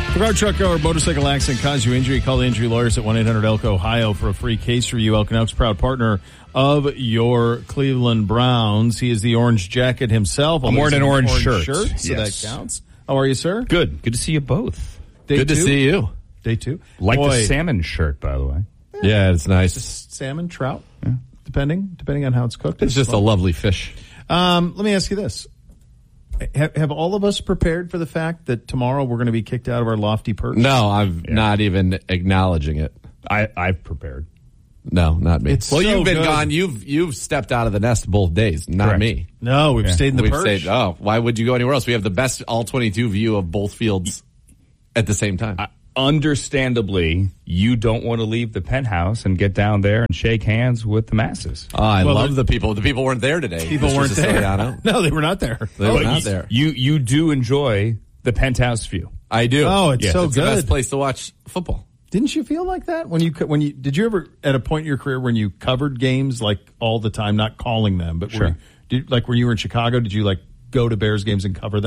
For car, truck, or motorcycle accident cause you injury, call the injury lawyers at 1-800-ELK Ohio for a free case review. Elk & Elk's proud partner of your Cleveland Browns. He is the orange jacket himself. I'm wearing an orange shirt. So yes. That counts. How are you, sir? Good. Good to see you both. Good to see you. Day two. Like the salmon shirt, by the way. Yeah, it's nice. Just salmon, trout, depending on how it's cooked. It's just a lovely fish. Let me ask you this. Have all of us prepared for the fact that tomorrow we're going to be kicked out of our lofty perch? No, I'm not even acknowledging it. I've prepared. No, not me. It's well, so you've been good. gone. You've stepped out of the nest both days. Not Correct. me. No, we've stayed in the perch. Why would you go anywhere else? We have the best all-22 view of both fields at the same time. Understandably, you don't want to leave the penthouse and get down there and shake hands with the masses. Oh, I love the people. The people weren't there today. People weren't there. No, they were not there. They were not there. You do enjoy the penthouse view. I do. Oh, it's so it's good. the best place to watch football. Didn't you feel like that when you did you ever at a point in your career when you covered games like all the time, not calling them, but Sure. when you were in Chicago, did you like go to Bears games and cover them?